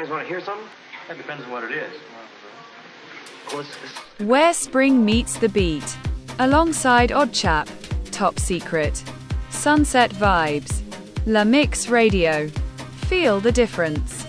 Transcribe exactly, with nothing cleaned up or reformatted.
guys want to hear something? That depends on what it is. Well, it's- it's- Where spring meets the beat. Alongside Oddchap, Top Secret, Sunset Vibes, La Mix Radio. Feel the difference.